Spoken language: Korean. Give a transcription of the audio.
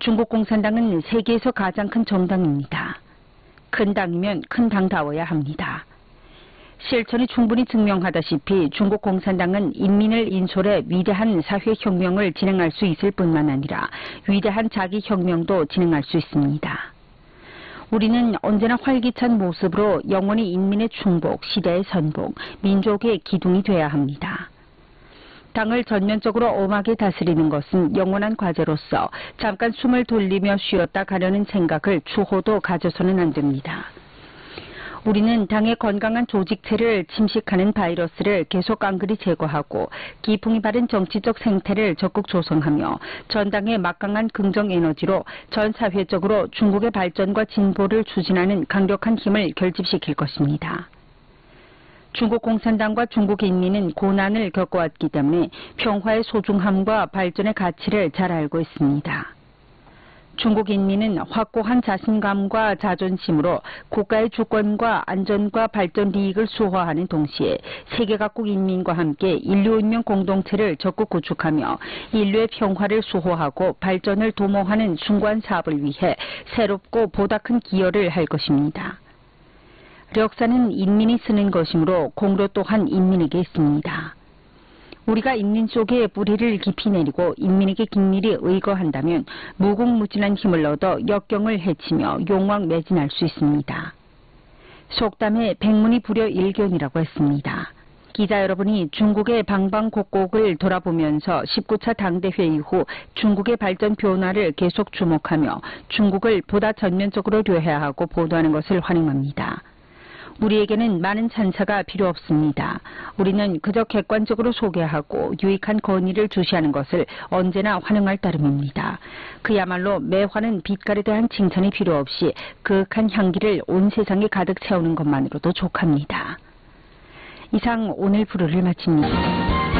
중국 공산당은 세계에서 가장 큰 정당입니다. 큰 당이면 큰 당다워야 합니다. 실천이 충분히 증명하다시피 중국 공산당은 인민을 인솔해 위대한 사회혁명을 진행할 수 있을 뿐만 아니라 위대한 자기혁명도 진행할 수 있습니다. 우리는 언제나 활기찬 모습으로 영원히 인민의 충복, 시대의 선복, 민족의 기둥이 돼야 합니다. 당을 전면적으로 엄하게 다스리는 것은 영원한 과제로서 잠깐 숨을 돌리며 쉬었다 가려는 생각을 추호도 가져서는 안 됩니다. 우리는 당의 건강한 조직체를 침식하는 바이러스를 계속 깡그리 제거하고 기풍이 바른 정치적 생태를 적극 조성하며 전당의 막강한 긍정 에너지로 전 사회적으로 중국의 발전과 진보를 추진하는 강력한 힘을 결집시킬 것입니다. 중국 공산당과 중국 인민은 고난을 겪어왔기 때문에 평화의 소중함과 발전의 가치를 잘 알고 있습니다. 중국 인민은 확고한 자신감과 자존심으로 국가의 주권과 안전과 발전 리익을 수호하는 동시에 세계 각국 인민과 함께 인류인명 공동체를 적극 구축하며 인류의 평화를 수호하고 발전을 도모하는 숭고한 사업을 위해 새롭고 보다 큰 기여를 할 것입니다. 력사는 인민이 쓰는 것이므로 공로 또한 인민에게 있습니다. 우리가 인민 속에 뿌리를 깊이 내리고 인민에게 긴밀히 의거한다면 무궁무진한 힘을 얻어 역경을 헤치며 용왕매진할 수 있습니다. 속담에 백문이 불여일견이라고 했습니다. 기자 여러분이 중국의 방방곡곡을 돌아보면서 19차 당대회 이후 중국의 발전 변화를 계속 주목하며 중국을 보다 전면적으로 료해하고 보도하는 것을 환영합니다. 우리에게는 많은 찬사가 필요 없습니다. 우리는 그저 객관적으로 소개하고 유익한 건의를 주시하는 것을 언제나 환영할 따름입니다. 그야말로 매화는 빛깔에 대한 칭찬이 필요 없이 그윽한 향기를 온 세상에 가득 채우는 것만으로도 족합니다. 이상 오늘 부르를 마칩니다.